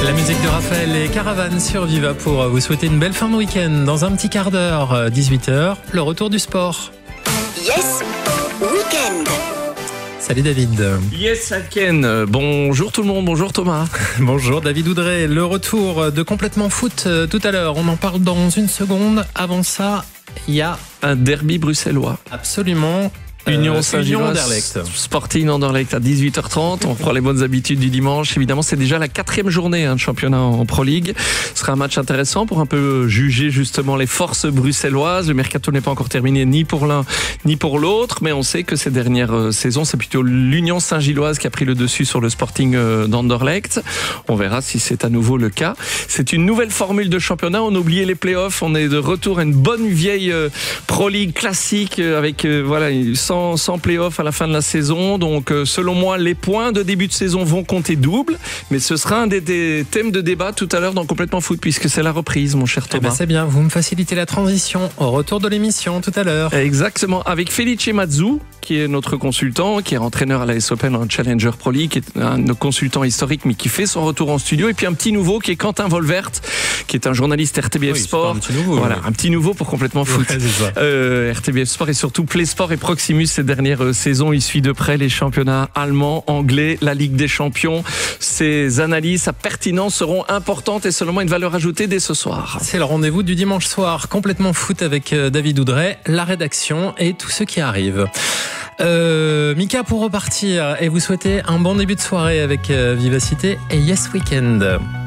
La musique de Raphaël et Caravane sur Viva pour vous souhaiter une belle fin de week-end. Dans un petit quart d'heure, 18h, le retour du sport. Yes Weekend. Salut David. Yes Alken, bonjour tout le monde, bonjour Thomas. Bonjour David Oudrey, le retour de Complètement Foot tout à l'heure. On en parle dans une seconde. Avant ça, il y a Un derby bruxellois. absolument Union Saint-Gilloise, Anderlecht. Sporting Anderlecht à 18h30. On reprend les bonnes habitudes du dimanche. Évidemment, c'est déjà la 4e journée de championnat en Pro League. Ce sera un match intéressant pour un peu juger justement les forces bruxelloises. Le mercato n'est pas encore terminé ni pour l'un ni pour l'autre, mais on sait que ces dernières saisons, c'est plutôt l'Union Saint-Gilloise qui a pris le dessus sur le Sporting d'Anderlecht. On verra si c'est à nouveau le cas. C'est une nouvelle formule de championnat. On a oublié les playoffs. On est de retour à une bonne vieille Pro League classique avec sans play-off à la fin de la saison. Donc, selon moi, les points de début de saison vont compter double. Mais ce sera un des thèmes de débat tout à l'heure dans Complètement Foot, puisque c'est la reprise, mon cher Eh ben, Thomas. c'est bien, vous me facilitez la transition au retour de l'émission tout à l'heure. Exactement, avec Felice Mazzu, qui est notre consultant, qui est entraîneur à la US Open en Challenger Pro League, qui est un de nos consultants historiques, mais qui fait son retour en studio. Et puis un petit nouveau qui est Quentin Volvert, qui est un journaliste RTBF Sport. Un petit nouveau. Voilà, un petit nouveau pour Complètement Foot. Ouais, c'est ça. RTBF Sport et surtout Play Sport et Proximus ces dernières saisons. Il suit de près les championnats allemands, anglais, la Ligue des Champions. Ses analyses, sa pertinence seront importantes et seulement une valeur ajoutée dès ce soir. C'est le rendez-vous du dimanche soir, Complètement Foot avec David Oudrey, la rédaction et tous ceux qui arrivent. Mika pour repartir et vous souhaiter un bon début de soirée avec Vivacité et Yes Weekend.